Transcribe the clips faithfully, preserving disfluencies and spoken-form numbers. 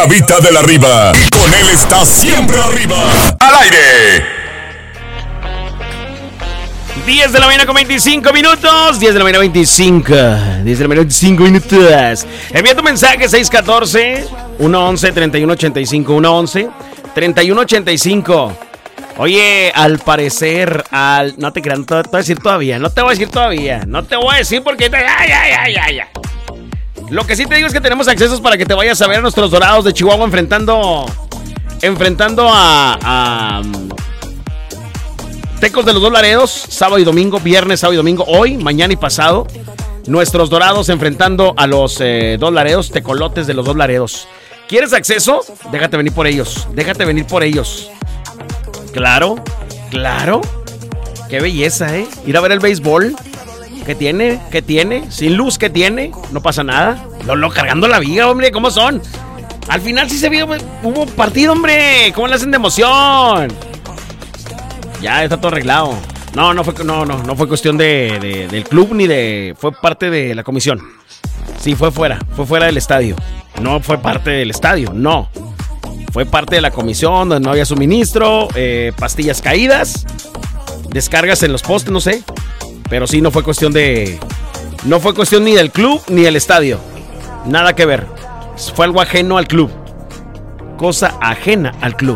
Habita de la Riva. Y con él está siempre arriba. Al aire. diez de la mañana con veinticinco minutos. diez de la mañana veinticinco. diez de la mañana veinticinco minutos. Envía tu mensaje seis uno cuatro, uno once, treinta y uno ochenta y cinco. uno once, treinta y uno ochenta y cinco. Oye, al parecer, al... No te creas, no te voy a decir todavía. No te voy a decir todavía. No te voy a decir porque... Ay, ay, ay, ay, ay. Lo que sí te digo es que tenemos accesos para que te vayas a ver a nuestros Dorados de Chihuahua enfrentando... Enfrentando a... a Tecos de los Dos Laredos, sábado y domingo, viernes, sábado y domingo, hoy, mañana y pasado. Nuestros Dorados enfrentando a los eh, Dos Laredos, Tecolotes de los Dos Laredos. ¿Quieres acceso? Déjate venir por ellos, déjate venir por ellos. Claro, claro. Qué belleza, ¿eh? Ir a ver el béisbol. ¿Qué tiene? ¿Qué tiene? Sin luz, ¿qué tiene? No pasa nada. Lolo cargando la viga, hombre, ¿cómo son? Al final sí se vio, hubo partido, hombre. ¿Cómo le hacen de emoción? Ya está todo arreglado. No, no fue, no, no, no fue cuestión de, de, del club ni de... Fue parte de la comisión. Sí, fue fuera, fue fuera del estadio. No fue parte del estadio, no. Fue parte de la comisión donde no había suministro, eh, pastillas caídas, descargas en los postes, no sé. Pero sí, no fue cuestión de... No fue cuestión ni del club ni del estadio. Nada que ver. Fue algo ajeno al club. Cosa ajena al club.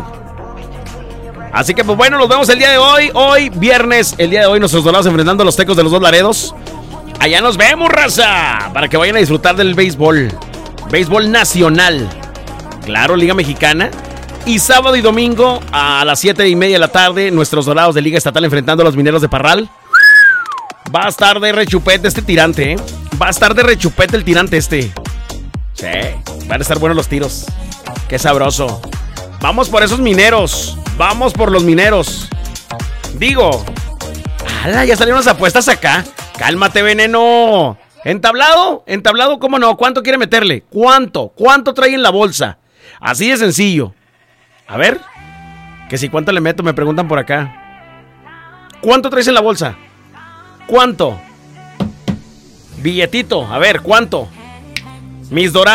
Así que pues bueno, nos vemos el día de hoy. Hoy, viernes, el día de hoy, nuestros Dorados enfrentando a los Tecos de los Dos Laredos. Allá nos vemos, raza. Para que vayan a disfrutar del béisbol. Béisbol nacional. Claro, Liga Mexicana. Y sábado y domingo a las siete y media de la tarde, nuestros Dorados de Liga Estatal enfrentando a los Mineros de Parral. Va a estar de rechupete este tirante, ¿eh? Va a estar de rechupete el tirante este. Sí, van a estar buenos los tiros. Qué sabroso. Vamos por esos mineros. Vamos por los mineros. Digo, ¡hala! Ya salieron las apuestas acá. Cálmate, veneno. ¿Entablado? ¿Entablado? ¿Cómo no? ¿Cuánto quiere meterle? ¿Cuánto? ¿Cuánto trae en la bolsa? Así de sencillo. A ver. Que si cuánto le meto, me preguntan por acá. ¿Cuánto traes en la bolsa? ¿Cuánto? Billetito. A ver, ¿cuánto? Mis Dorados.